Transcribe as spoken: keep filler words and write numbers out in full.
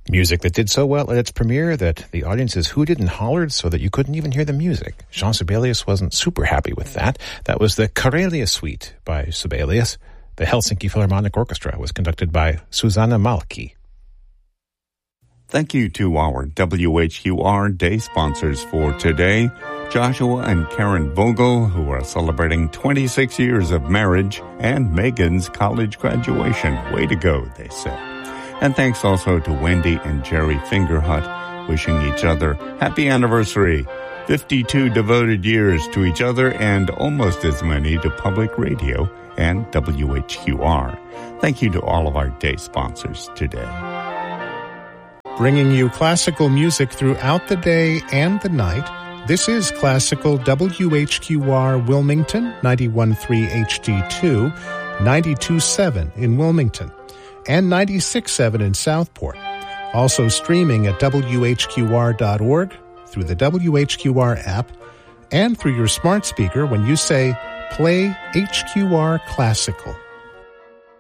Music that did so well at its premiere that the audiences hooted and hollered so that you couldn't even hear the music. Jean Sibelius wasn't super happy with that. That was the Karelia Suite by Sibelius. The Helsinki Philharmonic Orchestra was conducted by Susanna Malki. Thank you to our W H Q R Day sponsors for today, Joshua and Karen Vogel, who are celebrating twenty-six years of marriage, and Megan's college graduation. Way to go, they say. And thanks also to Wendy and Jerry Fingerhut, wishing each other happy anniversary. fifty-two devoted years to each other and almost as many to public radio and W H Q R. Thank you to all of our day sponsors today. Bringing you classical music throughout the day and the night, this is Classical W H Q R Wilmington, ninety-one point three H D two, ninety-two point seven in Wilmington, and ninety-six point seven in Southport. Also streaming at W H Q R dot org, through the W H Q R app, and through your smart speaker when you say, Play H Q R Classical.